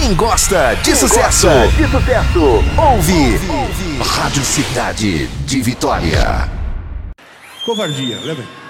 Quem gosta de sucesso, ouve Rádio Cidade de Vitória. Covardia, lembra?